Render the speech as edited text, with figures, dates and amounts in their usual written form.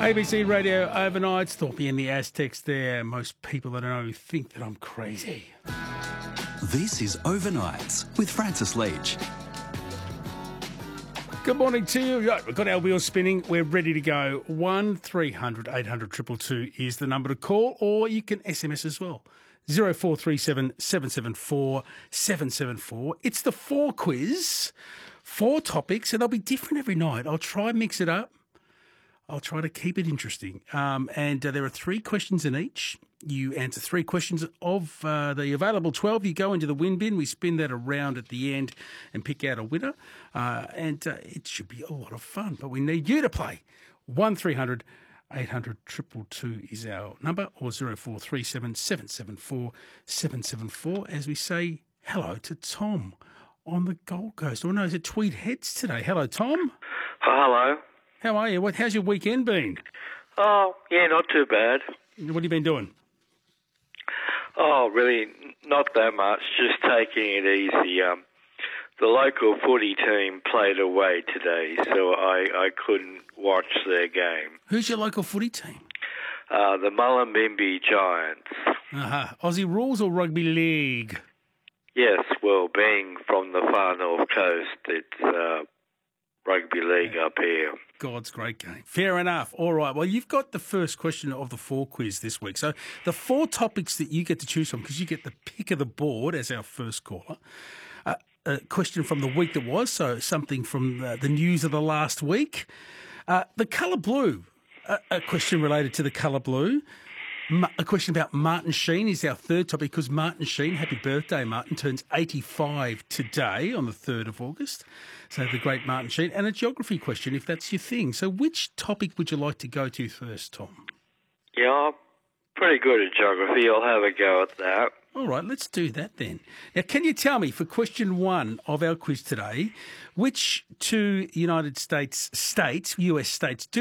ABC Radio Overnight, Thorpe and the Aztecs there. Most people that I know think that I'm crazy. This is Overnights with Francis Leach. Good morning to you. Right, we've got our wheels spinning. We're ready to go. 1300 800 222 is the number to call, or you can SMS as well. 0437 774 774. It's the 4 quiz. 4 topics, and they'll be different every night. I'll try and mix it up. I'll try to keep it interesting. And there are 3 questions in each. You answer 3 questions of the available 12. You go into the win bin. We spin that around at the end and pick out a winner. And it should be a lot of fun. But we need you to play. 1300 800 222 is our number, or 0437 774 774 as we say hello to Tom on the Gold Coast. Or no, is it Tweed Heads today? Hello, Tom. Hello. How are you? How's your weekend been? Oh, yeah, not too bad. What have you been doing? Oh, really, not that much. Just taking it easy. The local footy team played away today, so I couldn't watch their game. Who's your local footy team? The Mullumbimby Giants. Aussie rules or rugby league? Yes, well, being from the far north coast, it's rugby league up here. God's great game. Fair enough. All right. Well, you've got the first question of the 4 quiz this week. So the 4 topics that you get to choose from, because you get the pick of the board as our first caller. A question from the week that was, so something from the news of the last week. The colour blue, a question related to the colour blue. A question about Martin Sheen is our third topic, because Martin Sheen, happy birthday, Martin, turns 85 today on the 3rd of August. So the great Martin Sheen. And a geography question, if that's your thing. So which topic would you like to go to first, Tom? Yeah, I'm pretty good at geography. I'll have a go at that. All right, let's do that then. Now, can you tell me, for question 1 of our quiz today, which 2 US states